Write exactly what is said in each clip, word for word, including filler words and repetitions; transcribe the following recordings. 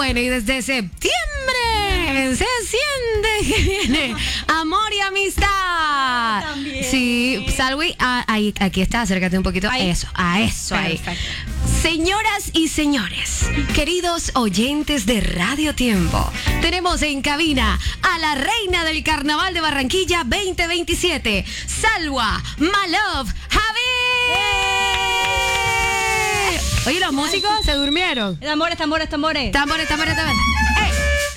Bueno, y desde septiembre se siente que viene amor y amistad. También. Sí, Salwi, ah, ahí, aquí está, acércate un poquito. Ahí. Eso, a eso ahí. Perfecto. Señoras y señores, queridos oyentes de Radio Tiempo, tenemos en cabina a la reina del Carnaval de Barranquilla veinte veintisiete, Salwa Malov Javi. Oye, los músicos se durmieron. Tambores, tambores, tambores. Tambores, tambores, tambores. ¡Ey!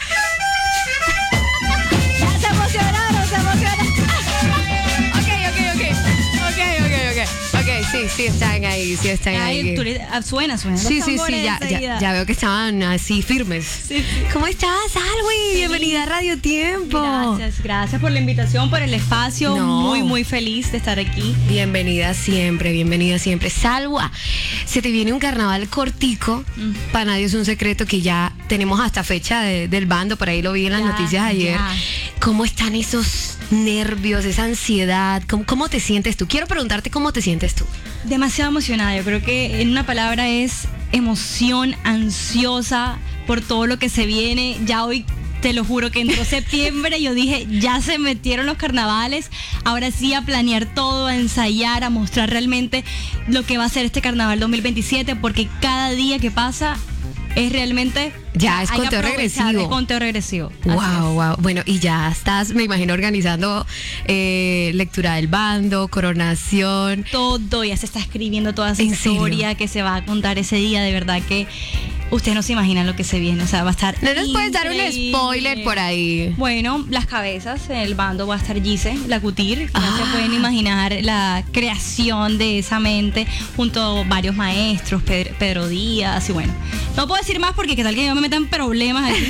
Ya se emocionaron, se emocionaron. Ok, ok, ok. Ok, ok, ok. Ok, sí, sí están ahí, sí están Ahí, ahí. tú le- ah, suena, suena. Sí, los sí, sí, tambores ya, ya, enseguida. ya veo que estaban así firmes. Sí, sí. ¿Cómo estás, Salwi? Bienvenida a Radio Tiempo. Gracias, gracias por la invitación, por el espacio. No. Muy, muy feliz de estar aquí. Bienvenida siempre, bienvenida siempre. Salwa, se te viene un carnaval cortico. Mm. Para nadie es un secreto que ya tenemos hasta fecha de- del bando, por ahí lo vi en las Ya, noticias ayer. ya. ¿Cómo están esos nervios, esa ansiedad? ¿Cómo, cómo te sientes tú? Quiero preguntarte cómo te sientes tú. Demasiado emocionada. Yo creo que en una palabra es emoción, ansiosa por todo lo que se viene. Ya hoy, te lo juro, que entró septiembre, yo dije, ya se metieron los carnavales. Ahora sí, a planear todo, a ensayar, a mostrar realmente lo que va a ser este carnaval dos mil veintisiete, porque cada día que pasa es realmente... Ya, es hay que conteo aprovechar, regresivo. Es conteo regresivo. Así Wow, es. wow. Bueno, y ya estás, me imagino, organizando eh, lectura del bando, coronación. Todo, ya se está escribiendo toda esa ¿En serio? historia que se va a contar ese día. De verdad que ustedes no se imaginan lo que se viene. O sea, va a estar ¿No nos puedes dar un increíble. spoiler por ahí? Bueno, las cabezas, en el bando va a estar Gise, la Cutir. Ya Ah. se pueden imaginar la creación de esa mente junto a varios maestros, Pedro, Pedro Díaz y bueno. No puedo decir más porque qué tal que yo me metan problemas aquí.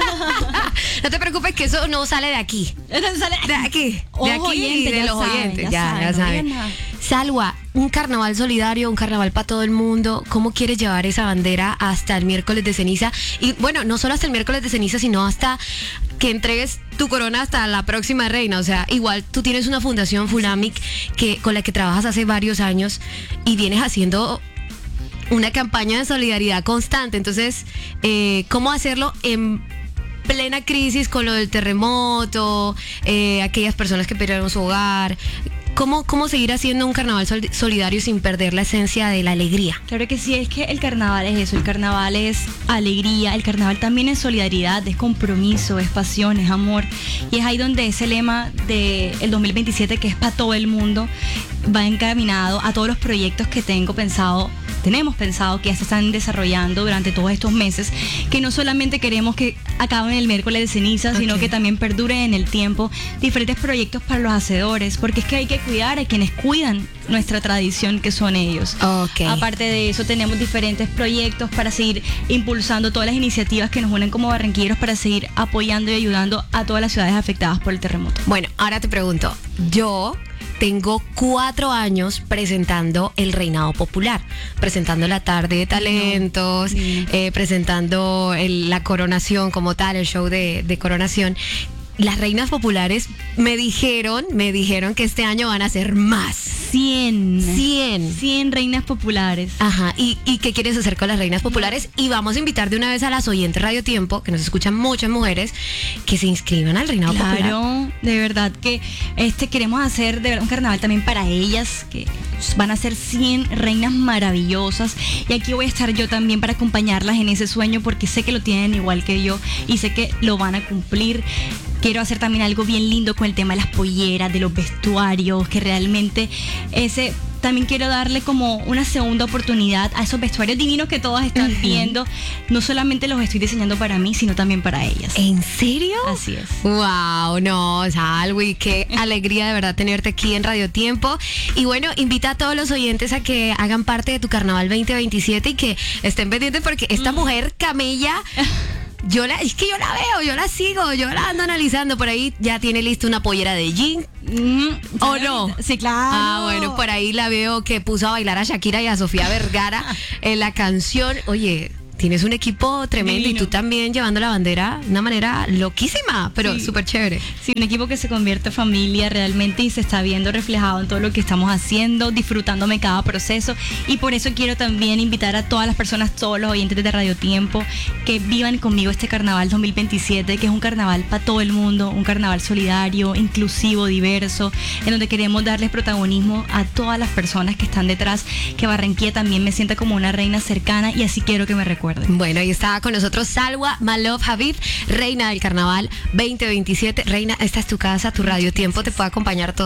No te preocupes que eso no sale de aquí. Entonces sale- De aquí, de Ojo, aquí y oyente, de ya los saben, oyentes. ya Ya, saben, ya no saben. digan nada. Salwa, un carnaval solidario, un carnaval para todo el mundo. ¿Cómo quieres llevar esa bandera hasta el miércoles de ceniza? Y bueno, no solo hasta el miércoles de ceniza, sino hasta que entregues tu corona hasta la próxima reina. O sea, igual tú tienes una fundación Fulamic que, con la que trabajas hace varios años y vienes haciendo una campaña de solidaridad constante. Entonces, eh, ¿cómo hacerlo en plena crisis con lo del terremoto, eh, aquellas personas que perdieron su hogar? ¿Cómo, ¿Cómo seguir haciendo un carnaval sol- solidario sin perder la esencia de la alegría? Claro que sí, es que el carnaval es eso, el carnaval es alegría, el carnaval también es solidaridad, es compromiso, es pasión, es amor. Y es ahí donde ese lema del dos mil veintisiete, que es para todo el mundo, va encaminado a todos los proyectos que tengo pensado, tenemos pensado que ya se están desarrollando durante todos estos meses, que no solamente queremos que acaben el miércoles de ceniza, sino Ok. que también perduren en el tiempo diferentes proyectos para los hacedores, porque es que hay que cuidar a quienes cuidan nuestra tradición, que son ellos. Ok. Aparte de eso, tenemos diferentes proyectos para seguir impulsando todas las iniciativas que nos unen como barranquilleros para seguir apoyando y ayudando a todas las ciudades afectadas por el terremoto. Bueno, ahora te pregunto, yo tengo cuatro años presentando el Reinado Popular, presentando la tarde de talentos, Divino. eh, presentando el- la coronación como tal, el show de, de coronación. Las reinas populares me dijeron, me dijeron que este año van a ser más. cien. cien. cien reinas populares. Ajá, ¿Y, ¿y qué quieres hacer con las reinas populares? Y vamos a invitar de una vez a las oyentes Radio Tiempo, que nos escuchan muchas mujeres, que se inscriban al Reinado Popular. Claro, de verdad que este queremos hacer de verdad un carnaval también para ellas, que van a ser cien reinas maravillosas. Y aquí voy a estar yo también para acompañarlas en ese sueño, porque sé que lo tienen igual que yo y sé que lo van a cumplir. Quiero hacer también algo bien lindo con el tema de las polleras, de los vestuarios, que realmente ese... También quiero darle como una segunda oportunidad a esos vestuarios divinos que todas están Ujú. viendo. No solamente los estoy diseñando para mí, sino también para ellas. ¿En serio? Así es. Wow, no, Salwi, qué alegría de verdad tenerte aquí en Radio Tiempo. Y bueno, invita a todos los oyentes a que hagan parte de tu Carnaval veinte veintisiete y que estén pendientes porque esta mujer camella, yo la, es que yo la veo, yo la sigo, yo la ando analizando. Por ahí ya tiene lista una pollera de jean. Mm, ¿O ¿sabes? no? Sí, claro. Ah, bueno, por ahí la veo que puso a bailar a Shakira y a Sofía Vergara en la canción. Oye, tienes un equipo tremendo. Divino. Y tú también llevando la bandera de una manera loquísima, pero Sí. súper chévere. Sí, un equipo que se convierte en familia realmente y se está viendo reflejado en todo lo que estamos haciendo, disfrutándome cada proceso. Y por eso quiero también invitar a todas las personas, todos los oyentes de Radio Tiempo, que vivan conmigo este carnaval dos mil veintisiete, que es un carnaval para todo el mundo, un carnaval solidario, inclusivo, diverso, en donde queremos darles protagonismo a todas las personas que están detrás, que Barranquilla también me sienta como una reina cercana y así quiero que me recuerden. Bueno, ahí está con nosotros Salwa Malouf Habib, reina del carnaval veinte veintisiete. Reina, esta es tu casa, tu Radio Tiempo te puede acompañar todo.